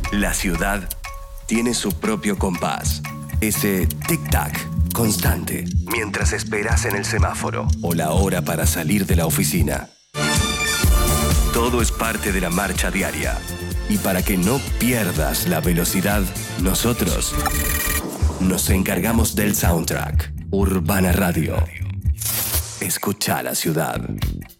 La ciudad tiene su propio compás. Ese tic-tac constante mientras esperas en el semáforo o la hora para salir de la oficina. Todo es parte de la marcha diaria. Y para que no pierdas la velocidad, nosotros nos encargamos del soundtrack. Urbana Radio. Escucha la ciudad.